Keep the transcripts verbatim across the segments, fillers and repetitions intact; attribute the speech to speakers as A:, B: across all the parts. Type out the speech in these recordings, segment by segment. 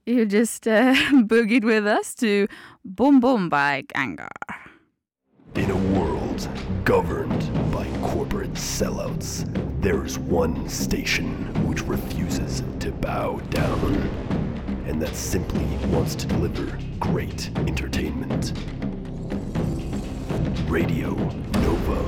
A: You just uh, boogied with us to Boom Boom by Gengar.
B: In a world governed by corporate sellouts, there is one station which refuses to bow down, and that simply wants to deliver great entertainment. Radio Nova.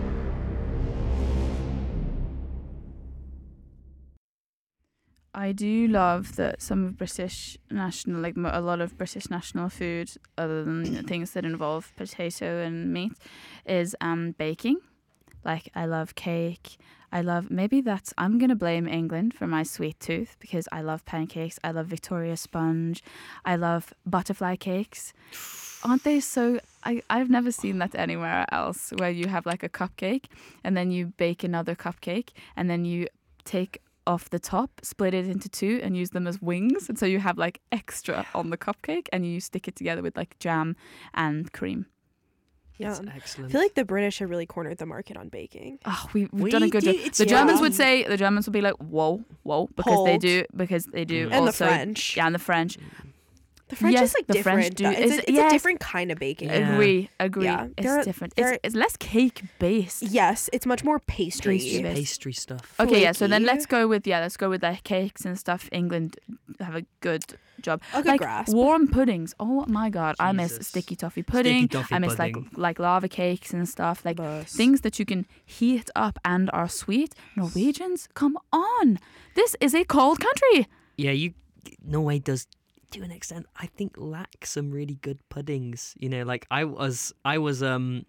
A: I do love that some of British national, like a lot of British national food, other than things that involve potato and meat, is um, baking. Like, I love cake. I love, maybe that's, I'm going to blame England for my sweet tooth because I love pancakes. I love Victoria sponge. I love butterfly cakes. Aren't they so, I, I've never seen that anywhere else where you have like a cupcake and then you bake another cupcake and then you take off the top, split it into two and use them as wings. And so you have like extra on the cupcake and you stick it together with like jam and cream.
C: Yeah,
D: That's excellent.
C: I feel like the British have really cornered the market on baking.
A: Oh, we, we've
D: We
A: done a good
D: do-
A: job.
D: it's-
A: The Germans
C: yeah.
A: would say, the Germans would be like, whoa, whoa, because they
C: Hold.
A: do, because they do
D: Mm.
C: And the
A: also.
C: French.
A: Yeah, and the French.
C: The French
A: Yes,
C: is like
A: the French
C: different.
A: do-
C: though. It's,
A: is
C: a,
A: it-
C: it's
A: yes.
C: a different kind of baking.
D: Yeah.
A: Agree, agree.
C: Yeah,
A: It's
C: they're-
A: different.
C: they're-
A: It's, it's less cake based.
C: Yes, it's much more pastry.
A: Pastry based.
D: Pastry stuff.
A: Okay, yeah. So then
C: flaky.
A: let's go with yeah, let's go with like cakes and stuff. England have a good job.
C: A good
A: like
C: grasp.
A: warm puddings. Oh my god, I miss
D: Jesus.
A: sticky toffee pudding.
D: toffee
A: I miss like
D: pudding.
A: like lava cakes and stuff. Like
C: Bus.
A: things that you can heat up and are sweet. Norwegians, come on! This is a cold country.
D: Yeah, you. Norway does, to an extent, I think, lack some really good puddings. You know, like I was, I was, um,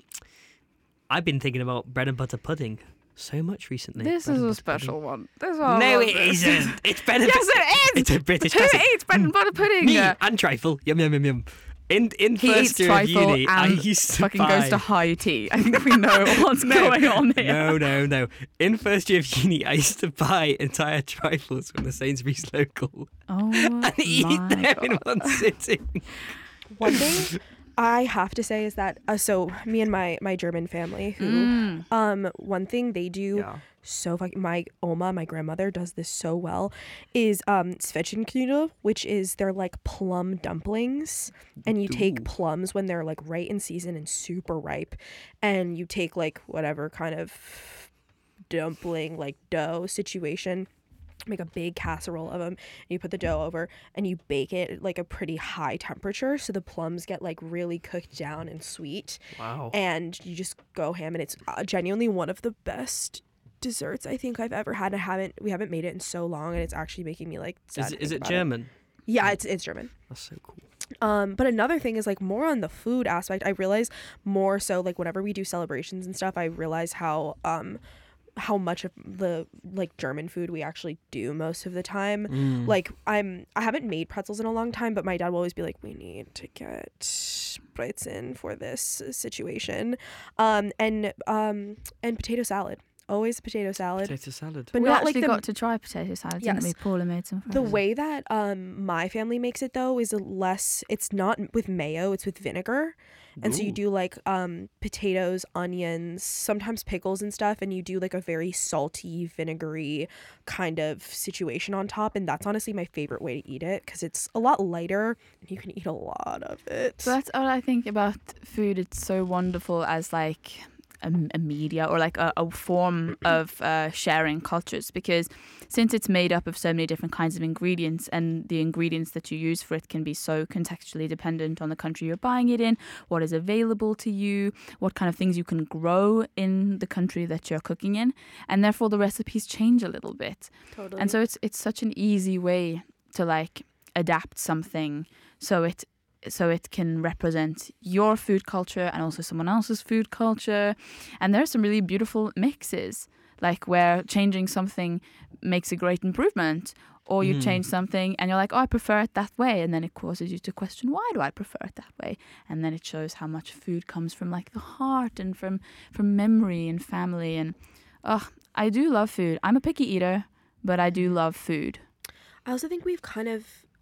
D: I've been thinking about bread and butter pudding so much recently.
A: This
D: Bread
A: is
D: and
A: a
D: butter pudding.
A: special one. This
D: No,
A: one.
D: it isn't. It's bread and
A: Yes,
D: butter.
A: it is.
D: It's a British
A: Who
D: classic.
A: eats bread and butter pudding?
D: Me
A: Uh,
D: and trifle. Yum yum yum yum. In in
A: He
D: first
A: eats
D: year of
A: trifle
D: uni, I
A: and
D: used to
A: fucking
D: buy.
A: goes to high tea. I think we know what's
D: No,
A: going on here.
D: No, no, no. In first year of uni, I used to buy entire trifles from the Sainsbury's local
A: Oh
D: and eat
A: my
D: them in
A: God.
D: one sitting.
C: One thing I have to say is that uh, so me and my my German family who
A: Mm.
C: um one thing they do
D: Yeah.
C: so fucking my Oma, my grandmother does this so well is um Zwetschgenknödel, which is they're like plum dumplings, and you take
D: Ooh.
C: plums when they're like right in season and super ripe, and you take like whatever kind of dumpling like dough situation, make a big casserole of them, and you put the dough over and you bake it at like a pretty high temperature so the plums get like really cooked down and sweet,
D: Wow.
C: and you just go ham, and it's uh, genuinely one of the best desserts I think I've ever had. I haven't we haven't made it in so long, and it's actually making me like sad
D: Is,
C: to
D: it- is
C: think
D: it
C: about
D: German?
C: Yeah, it's it's German.
D: That's so cool.
C: Um, but another thing is like more on the food aspect. I realize more so like whenever we do celebrations and stuff, I realize how um how much of the like German food we actually do most of the time.
D: Mm.
C: Like I'm I haven't made pretzels in a long time, but my dad will always be like, we need to get Brezen for this situation. Um and um and potato salad. Always potato salad.
D: Potato salad.
C: But
A: we
C: not
A: actually
C: like the
A: got to try potato salad, didn't
C: Yes.
A: we? Paula made some for
C: The
A: us.
C: way that um my family makes it though is a less it's not with mayo, it's with vinegar. And so you
D: Ooh.
C: do like um potatoes, onions, sometimes pickles and stuff, and you do like a very salty, vinegary kind of situation on top, and that's honestly my favorite way to eat it because it's a lot lighter and you can eat a lot of it.
A: So that's all I think about food. It's so wonderful as like a, a media or like a, a form of uh, sharing cultures, because since it's made up of so many different kinds of ingredients, and the ingredients that you use for it can be so contextually dependent on the country you're buying it in, what is available to you, what kind of things you can grow in the country that you're cooking in, and therefore the recipes change a little bit.
C: Totally.
A: And so it's it's such an easy way to like adapt something so it so it can represent your food culture and also someone else's food culture. And there are some really beautiful mixes, like where changing something makes a great improvement, or you
D: Mm.
A: change something and you're like, oh, I prefer it that way, and then it causes you to question, why do I prefer it that way? And then it shows how much food comes from like the heart and from from memory and family. And oh, I do love food. I'm a picky eater, but I do love food.
C: I also think we've kind of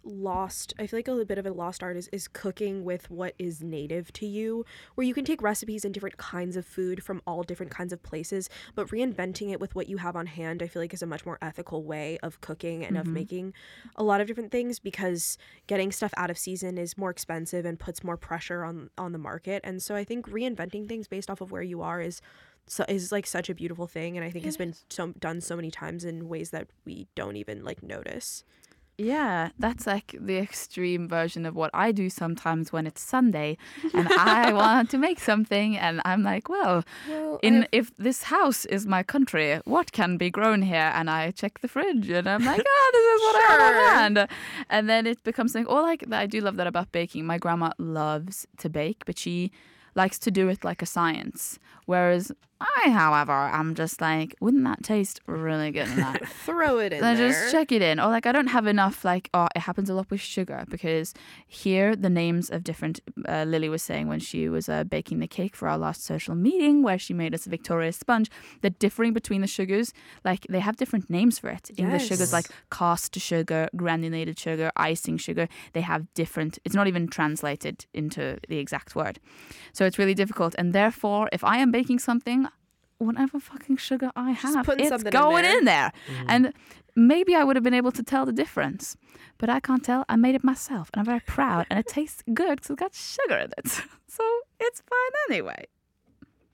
C: lost I feel like a bit of a lost art is, is cooking with what is native to you, where you can take recipes and different kinds of food from all different kinds of places, but reinventing it with what you have on hand I feel like is a much more ethical way of cooking and mm-hmm. of making a lot of different things, because getting stuff out of season is more expensive and puts more pressure on on the market. And so I think reinventing things based off of where you are is so is like such a beautiful thing, and I think it has been so done so many times in ways that we don't even like notice.
A: Yeah, that's like the extreme version of what I do sometimes when it's Sunday and I want to make something, and I'm like, well, well in have... if this house is my country, what can be grown here? And I check the fridge and I'm like, oh, this is what sure. I have on hand. And then it becomes something, or like, I do love that about baking. My grandma loves to bake, but she likes to do it like a science. Whereas I, however, I'm just like, wouldn't that taste really good in that?
C: Throw it in
A: then
C: there.
A: Just check it in. Or like, I don't have enough, like, oh, it happens a lot with sugar, because here the names of different, uh, Lily was saying when she was uh, baking the cake for our last social meeting where she made us a Victoria sponge, the differing between the sugars, like they have different names for it. Yes. English sugars like caster sugar, granulated sugar, icing sugar, they have different, it's not even translated into the exact word. So it's really difficult. And therefore, if I am baking something, whatever fucking sugar I have, it's going in there. In there. Mm. And maybe I would have been able to tell the difference, but I can't tell. I made it myself, and I'm very proud, and it tastes good because it's got sugar in it. So it's fine anyway.